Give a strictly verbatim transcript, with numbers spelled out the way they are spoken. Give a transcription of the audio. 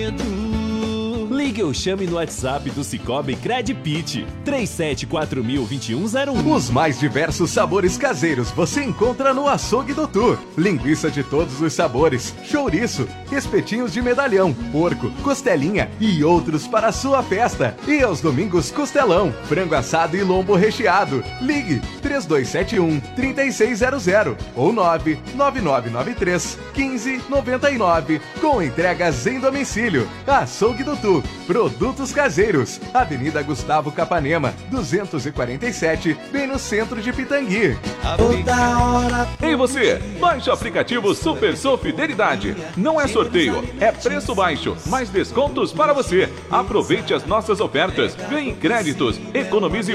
Ligue ou chame no WhatsApp do Cicobi Credpit três sete quatro mil, vinte e um zero um. Os mais diversos sabores caseiros você encontra no Açougue do Tu. Linguiça de todos os sabores, chouriço, espetinhos de medalhão, porco, costelinha e outros para a sua festa. E aos domingos, costelão, frango assado e lombo recheado. Ligue três dois sete um, três seis zero zero ou nove nove nove nove três, um cinco nove nove com entregas em domicílio. Açougue do Tu. Produtos caseiros. Avenida Gustavo Capanema, duzentos e quarenta e sete, bem no centro de Pitangui. Ei você, baixe o aplicativo Super Sou Fidelidade. Não é sorteio, é preço baixo, mais descontos para você. Aproveite as nossas ofertas, ganhe créditos, economize